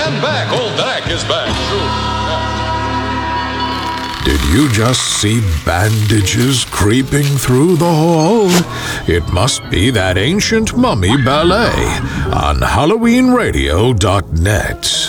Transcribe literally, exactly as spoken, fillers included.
And back, old Dak is back. True. Did you just see bandages creeping through the hall? It must be that ancient mummy ballet on Halloween Radio dot net.